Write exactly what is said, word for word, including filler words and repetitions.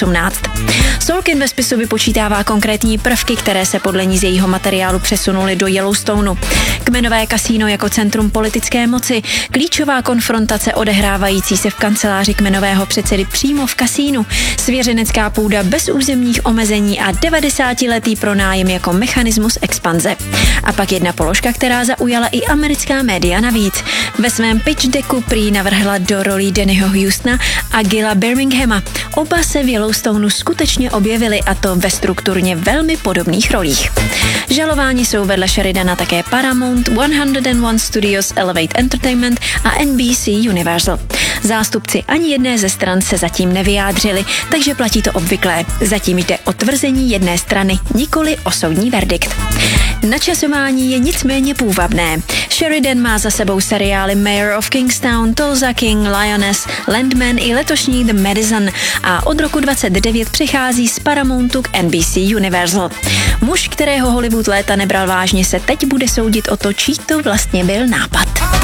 osmnáct. Sorkin ve spisu vypočítává konkrétní prvky, které se podle ní z jejího materiálu přesunuly do Yellowstoneu. Kmenové kasíno jako centrum politické moci, klíčová konfrontace odehrávající se v kanceláři kmenového předsedy přímo v kasínu, svěřenecká půda bez územních omezení a devadesátiletý pronájem jako mechanismus expanze. A pak jedna položka, která zaujala i americká média navíc. Ve svém pitch decku prý navrhla do rolí Dannyho Houstona a Gilla Birminghama. Oba se v Yellowstoneu skutečně objevili, a to ve strukturně velmi podobných rolích. Žalováni jsou vedle Sheridana také Paramount, one oh one Studios, Elevate Entertainment a N B C Universal. Zástupci ani jedné ze stran se zatím nevyjádřili, takže platí to obvyklé. Zatím jde o tvrzení jedné strany, nikoli o soudní verdikt. Načasování je nicméně půvabné. Sheridan má za sebou seriály Mayor of Kingstown, Tulsa King, Lioness, Landman i letošní The Madison a od roku dvacet devět přechází z Paramountu k N B C Universal. Muž, kterého Hollywood léta nebral vážně, se teď bude soudit o to, čí to vlastně byl nápad.